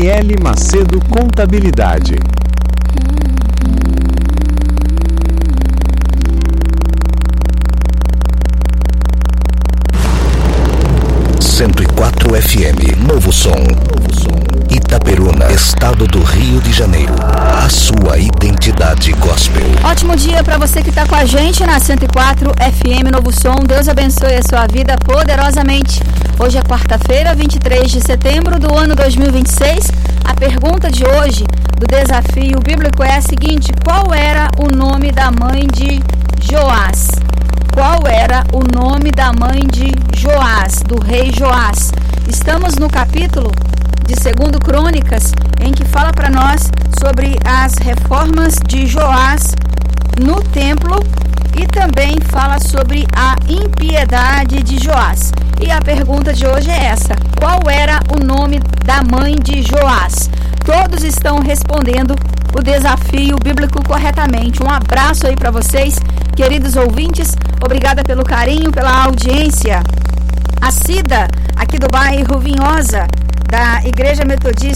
Daniele Macedo Contabilidade. FM, Novo Som, Itaperuna, Estado do Rio de Janeiro. A sua identidade gospel. Ótimo dia para você que está com a gente na 104 FM Novo Som. Deus abençoe a sua vida poderosamente. Hoje é quarta-feira, 23 de setembro do ano 2026. A pergunta de hoje do desafio bíblico é a seguinte: qual era o nome da mãe de Joás? Qual era o nome da mãe de Joás, do rei Joás? Estamos no capítulo de 2 Crônicas, em que fala para nós sobre as reformas de Joás no templo e também fala sobre a impiedade de Joás. E a pergunta de hoje é essa: qual era o nome da mãe de Joás? Todos estão respondendo o desafio bíblico corretamente. Um abraço aí para vocês, queridos ouvintes. Obrigada pelo carinho, pela audiência. A Cida, aqui do bairro Vinhosa, da Igreja Metodista